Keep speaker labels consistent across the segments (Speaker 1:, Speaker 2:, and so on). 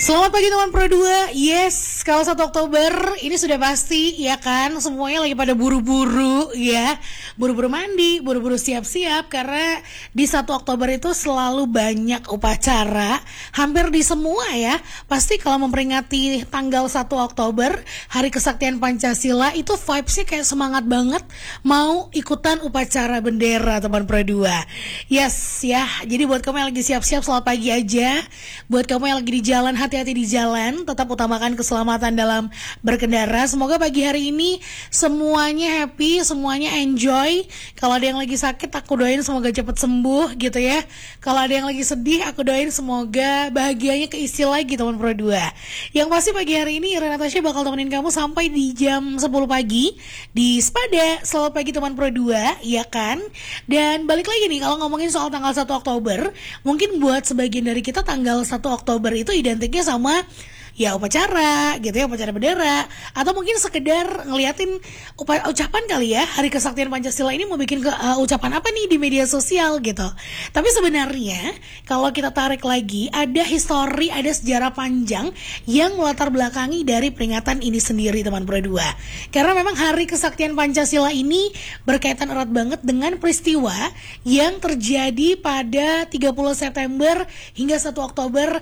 Speaker 1: Selamat pagi teman Pro 2. Yes, kalau 1 Oktober ini sudah pasti ya kan, semuanya lagi pada buru-buru ya. Buru-buru mandi, buru-buru siap-siap karena di 1 Oktober itu selalu banyak upacara. Hampir di semua ya. Pasti kalau memperingati tanggal 1 Oktober, Hari Kesaktian Pancasila, itu vibes-nya kayak semangat banget mau ikutan upacara bendera teman Pro 2. Yes ya. Jadi buat kamu yang lagi siap-siap, selamat pagi aja. Buat kamu yang lagi di jalan, hati-hati di jalan, tetap utamakan keselamatan dalam berkendara. Semoga pagi hari ini semuanya happy, semuanya enjoy. Kalau ada yang lagi sakit, aku doain semoga cepat sembuh gitu ya. Kalau ada yang lagi sedih, aku doain semoga bahagianya keisi lagi teman Pro 2. Yang pasti pagi hari ini Ira Natasha bakal temenin kamu sampai di jam 10 pagi di Spada. Selamat pagi teman Pro 2, ya kan? Dan balik lagi nih, kalau ngomongin soal tanggal 1 Oktober, mungkin buat sebagian dari kita tanggal 1 Oktober itu identiknya sama ya upacara gitu ya, upacara bendera, atau mungkin sekedar ngeliatin ucapan kali ya. Hari Kesaktian Pancasila ini mau bikin ucapan apa nih di media sosial gitu. Tapi sebenarnya kalau kita tarik lagi, ada histori, ada sejarah panjang yang melatar belakangi dari peringatan ini sendiri teman Pro 2. Karena memang Hari Kesaktian Pancasila ini berkaitan erat banget dengan peristiwa yang terjadi pada 30 September hingga 1 Oktober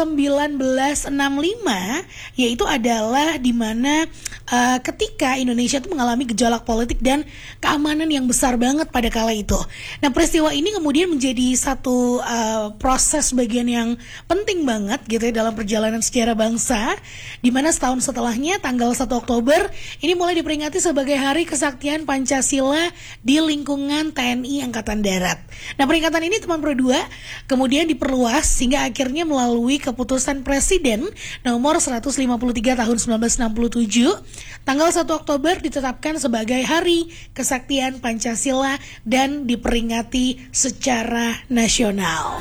Speaker 1: 1965, yaitu adalah dimana ketika Indonesia itu mengalami gejolak politik dan keamanan yang besar banget pada kala itu. Nah, peristiwa ini kemudian menjadi satu proses bagian yang penting banget gitu ya dalam perjalanan sejarah bangsa, dimana setahun setelahnya tanggal 1 Oktober ini mulai diperingati sebagai Hari Kesaktian Pancasila di lingkungan TNI Angkatan Darat. Nah, peringatan ini teman Pro 2 kemudian diperluas hingga akhirnya melalui keputusan Presiden nomor 153 tahun 1967, tanggal 1 Oktober ditetapkan sebagai Hari Kesaktian Pancasila dan diperingati secara nasional.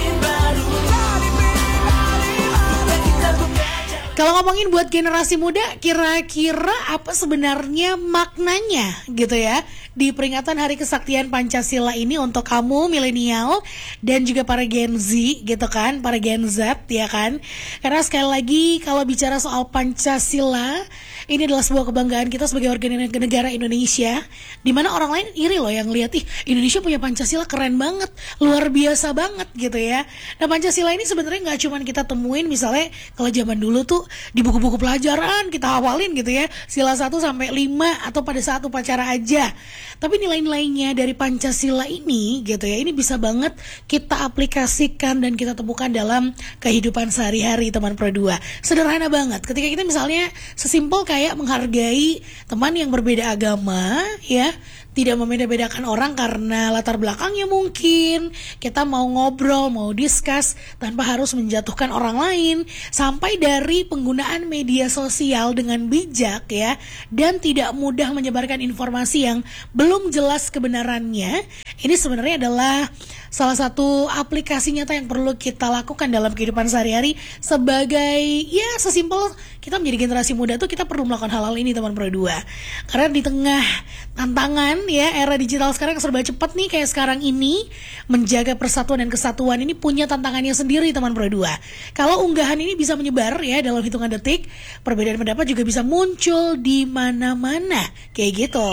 Speaker 1: Kalau ngomongin buat generasi muda, kira-kira apa sebenarnya maknanya gitu ya di peringatan Hari Kesaktian Pancasila ini untuk kamu milenial dan juga para Gen Z gitu kan, para Gen Z ya kan. Karena sekali lagi kalau bicara soal Pancasila, ini adalah sebuah kebanggaan kita sebagai warga negara Indonesia, dimana orang lain iri loh yang lihat, ih Indonesia punya Pancasila keren banget, luar biasa banget gitu ya. Nah, Pancasila ini sebenarnya nggak cuma kita temuin misalnya kalau zaman dulu tuh di buku-buku pelajaran kita hafalin gitu ya, sila 1 sampai 5 atau pada saat upacara aja. Tapi nilai-nilainya dari Pancasila ini gitu ya, ini bisa banget kita aplikasikan dan kita temukan dalam kehidupan sehari-hari teman Pro 2. Sederhana banget ketika kita misalnya sesimpel kayak menghargai teman yang berbeda agama ya, tidak membeda-bedakan orang karena latar belakangnya, mungkin kita mau ngobrol, mau discuss tanpa harus menjatuhkan orang lain, sampai dari penggunaan media sosial dengan bijak ya, dan tidak mudah menyebarkan informasi yang belum jelas kebenarannya. Ini sebenarnya adalah salah satu aplikasi nyata yang perlu kita lakukan dalam kehidupan sehari-hari sebagai ya sesimpel kita menjadi generasi muda tuh kita perlu melakukan hal-hal ini teman Pro 2. Karena di tengah tantangan ya era digital sekarang yang serba cepat nih kayak sekarang ini, menjaga persatuan dan kesatuan ini punya tantangannya sendiri teman Pro 2. Kalau unggahan ini bisa menyebar ya dalam hitungan detik, perbedaan pendapat juga bisa muncul di mana-mana kayak gitu.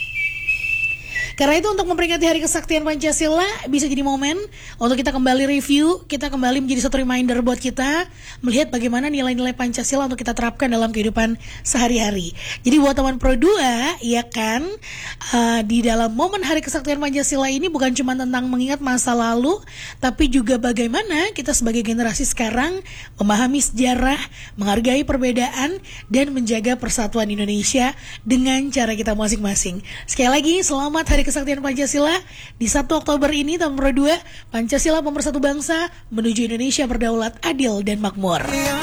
Speaker 1: Karena itu untuk memperingati Hari Kesaktian Pancasila bisa jadi momen untuk kita kembali review, kita kembali menjadi satu reminder buat kita melihat bagaimana nilai-nilai Pancasila untuk kita terapkan dalam kehidupan sehari-hari. Jadi buat teman Pro 2 ya kan, di dalam momen Hari Kesaktian Pancasila ini bukan cuma tentang mengingat masa lalu, tapi juga bagaimana kita sebagai generasi sekarang memahami sejarah, menghargai perbedaan, dan menjaga persatuan Indonesia dengan cara kita masing-masing. Sekali lagi selamat Hari Kesaktian Pancasila di 1 Oktober ini teman Pro 2. Pancasila pemersatu bangsa menuju Indonesia berdaulat, adil dan makmur.